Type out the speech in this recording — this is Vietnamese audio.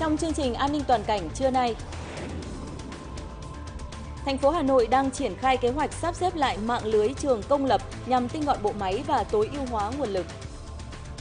Trong chương trình An ninh toàn cảnh trưa nay, thành phố Hà Nội đang triển khai kế hoạch sắp xếp lại mạng lưới trường công lập nhằm tinh gọn bộ máy và tối ưu hóa nguồn lực.